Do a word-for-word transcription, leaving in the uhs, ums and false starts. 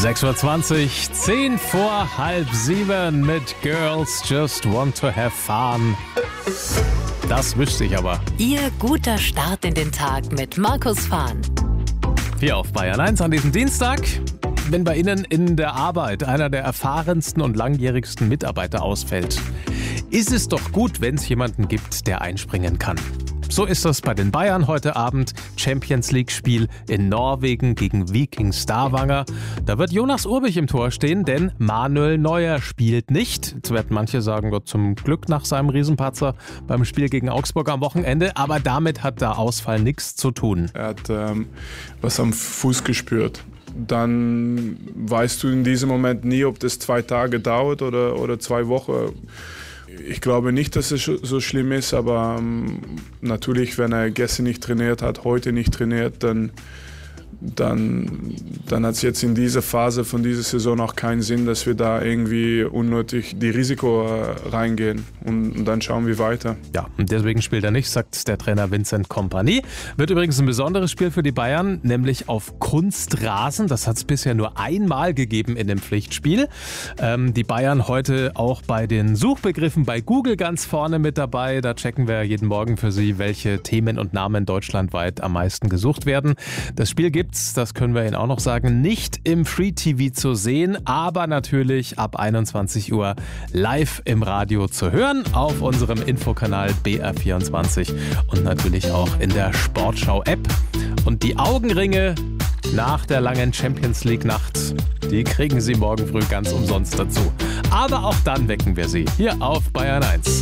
sechs Uhr zwanzig, zehn vor halb sieben mit Girls Just Want to Have Fun. Das wüsste ich aber. Ihr guter Start in den Tag mit Markus Fahn. Hier auf Bayern eins an diesem Dienstag. Wenn bei Ihnen in der Arbeit einer der erfahrensten und langjährigsten Mitarbeiter ausfällt, ist es doch gut, wenn es jemanden gibt, der einspringen kann. So ist das bei den Bayern heute Abend. Champions League-Spiel in Norwegen gegen Viking Stavanger. Da wird Jonas Urbich im Tor stehen, denn Manuel Neuer spielt nicht. Jetzt werden manche sagen, Gott zum Glück nach seinem Riesenpatzer beim Spiel gegen Augsburg am Wochenende. Aber damit hat der Ausfall nichts zu tun. Er hat ähm, was am Fuß gespürt. Dann weißt du in diesem Moment nie, ob das zwei Tage dauert oder, oder zwei Wochen. Ich glaube nicht, dass es so schlimm ist, aber ähm, natürlich, wenn er gestern nicht trainiert hat, heute nicht trainiert, dann, dann, dann hat es jetzt in dieser Phase von dieser Saison auch keinen Sinn, dass wir da irgendwie unnötig die Risiko äh, reingehen und, und dann schauen wir weiter. Ja, und deswegen spielt er nicht, sagt der Trainer Vincent Kompany. Wird übrigens ein besonderes Spiel für die Bayern, nämlich auf Kunstrasen. Das hat es bisher nur einmal gegeben in dem Pflichtspiel. Ähm, die Bayern heute auch bei den Suchbegriffen bei Google ganz vorne mit dabei. Da checken wir jeden Morgen für Sie, welche Themen und Namen deutschlandweit am meisten gesucht werden. Das Spiel gibt's, das können wir Ihnen auch noch sagen, nicht im Free-T V zu sehen, aber natürlich ab einundzwanzig Uhr live im Radio zu hören auf unserem Infokanal B R vierundzwanzig und natürlich auch in der Sportschau-App. Und die Augenringe nach der langen Champions League-Nacht, die kriegen Sie morgen früh ganz umsonst dazu. Aber auch dann wecken wir Sie hier auf Bayern eins.